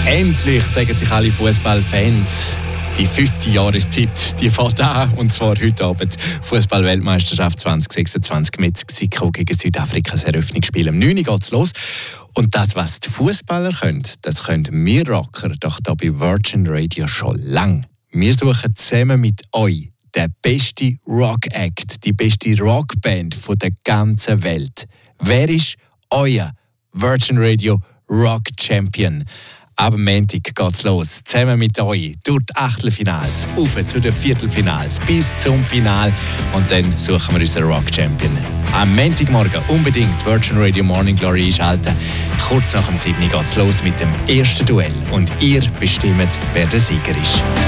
Endlich, sagen sich alle Fußballfans. Die 5. Jahreszeit, die fängt an, und zwar heute Abend. Fußball-Weltmeisterschaft 2026 Mexiko gegen Südafrika, das Eröffnungsspiel. Um 9 Uhr geht's los. Und das, was die Fußballer können, das können wir Rocker doch hier bei Virgin Radio schon lange. Wir suchen zusammen mit euch den besten Rock-Act, die beste Rockband der ganzen Welt. Wer ist euer Virgin Radio Rock Champion? Ab Montag geht's los. Zusammen mit euch durch die Achtelfinals, auf zu den Viertelfinals, bis zum Finale. Und dann suchen wir unseren Rock Champion. Am Montagmorgen unbedingt Virgin Radio Morning Glory einschalten. Kurz nach dem 7. geht's los mit dem ersten Duell. Und ihr bestimmt, wer der Sieger ist.